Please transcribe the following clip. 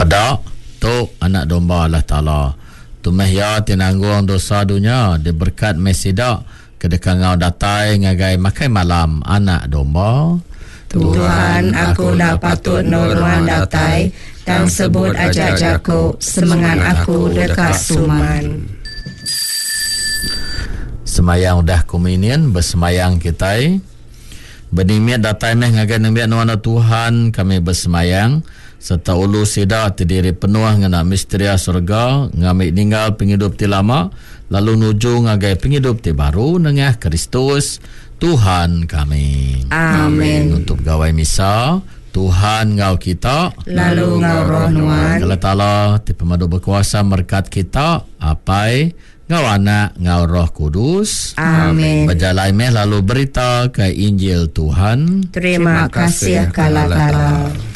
Pada tu anak domba Allah Ta'ala. Tumeh ya tinanggung dosa dunia diberkat mesida kedekan ngau datai ngagai makai malam anak domba. Tuhan, aku dah patut norman datai dan sebut ajak jaku semangat aku dekat suman. Semayang dah komunion bersemayang kita. Benimiat datai meh ngagai nembiak nuana Tuhan kami bersemayang serta ulu sida terdiri penuh ngana misteria surga ngamik ninggal penghidup ti lama lalu nuju ngagai penghidup ti baru nengah Kristus Tuhan kami. Amin. Untuk gawai misa, Tuhan ngau kita lalu ngau roh nuan. Allah Ta'ala ti pemadu berkuasa merkat kita apai ngau anak ngau roh kudus. Amin. Berjalan meh lalu berita ke Injil Tuhan. Terima kasih kala-kala.